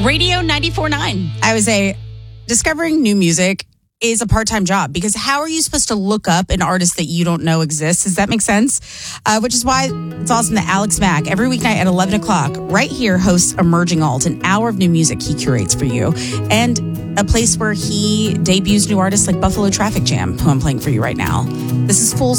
Radio 94.9. I would say discovering new music is a part-time job because how are you supposed to look up an artist that you don't know exists? Does that make sense? Which is why it's awesome that Alex Mack, every weeknight at 11 o'clock, right here hosts Emerging Alt, an hour of new music he curates for you, and a place where he debuts new artists like Buffalo Traffic Jam, who I'm playing for you right now. This is Fool's